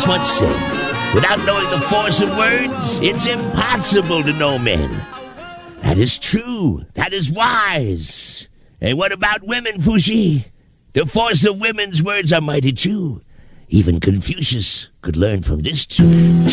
Confucius once said, without knowing the force of words, it's impossible to know men. That is true. That is wise. And what about women, Fushi? The force of women's words are mighty too. Even Confucius could learn from this too.